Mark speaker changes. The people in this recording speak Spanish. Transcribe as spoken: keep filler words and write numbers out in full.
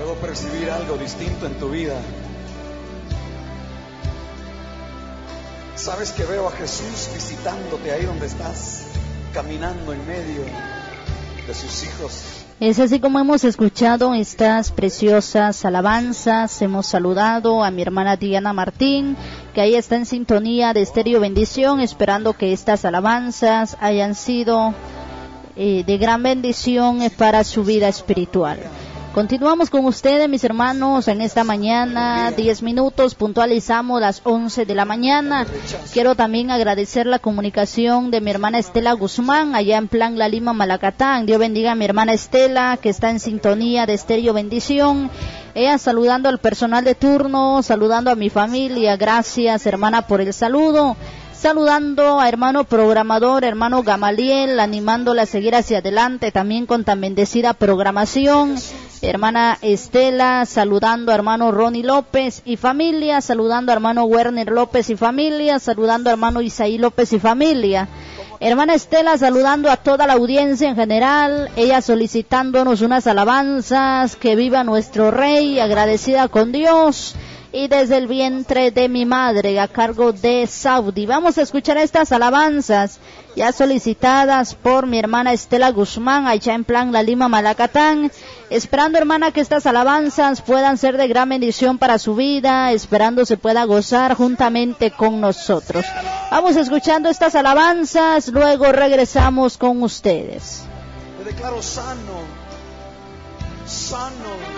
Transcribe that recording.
Speaker 1: Puedo percibir algo distinto en tu vida. Sabes que veo a Jesús visitándote ahí donde estás, caminando en medio de sus hijos.
Speaker 2: Es así como hemos escuchado estas preciosas alabanzas. Hemos saludado a mi hermana Diana Martín, que ahí está en sintonía de Estéreo Bendición, esperando que estas alabanzas hayan sido eh, de gran bendición para su vida espiritual. Continuamos con ustedes, mis hermanos, en esta mañana, diez minutos, puntualizamos las once de la mañana. Quiero también agradecer la comunicación de mi hermana Estela Guzmán, allá en Plan La Lima, Malacatán. Dios bendiga a mi hermana Estela, que está en sintonía de Estéreo Bendición. Ella saludando al personal de turno, saludando a mi familia. Gracias, hermana, por el saludo. Saludando a hermano programador, hermano Gamaliel, animándola a seguir hacia adelante, también con tan bendecida programación. Hermana Estela, saludando a hermano Ronnie López y familia, saludando a hermano Werner López y familia, saludando a hermano Isaí López y familia. Hermana Estela, saludando a toda la audiencia en general, ella solicitándonos unas alabanzas, que viva nuestro Rey, agradecida con Dios. Y desde el vientre de mi madre, a cargo de Saudi. Vamos a escuchar estas alabanzas ya solicitadas por mi hermana Estela Guzmán, allá en Plan La Lima, Malacatán. Esperando, hermana, que estas alabanzas puedan ser de gran bendición para su vida, esperando se pueda gozar juntamente con nosotros. Vamos escuchando estas alabanzas, luego regresamos con ustedes.
Speaker 1: Te declaro sano, sano.